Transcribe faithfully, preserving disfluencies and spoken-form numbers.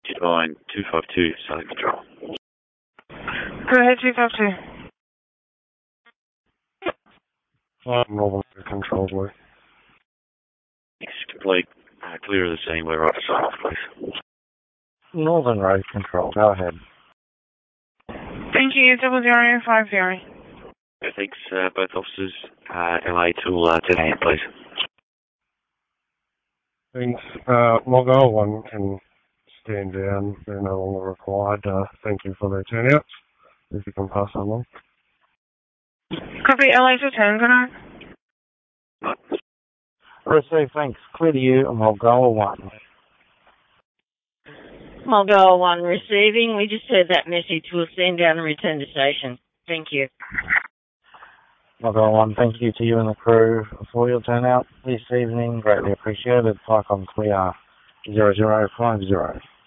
Divine two five two, Southern Control. Go ahead, two five two. Uh, Northern Control, please. It's complete. Uh, clear of the scene. We're right to sign off, please. Northern Road Control, go ahead. Thank you, double zero five zero. Yeah, thanks, uh, both officers. Uh, L A till uh, ten a m, please. Thanks. Uh, Mulgoa one can stand down. They're no longer required. Uh, thank you for their turnouts. If you can pass on them. Copy, L A to ten, good night. Receive, thanks. Clear to you, Mulgoa one. Mulgoa one receiving. We just heard that message. We'll stand down and return to station. Thank you. Mulgoa one, thank you to you and the crew for your turnout this evening. Greatly appreciated. Flycom clear zero zero five zero.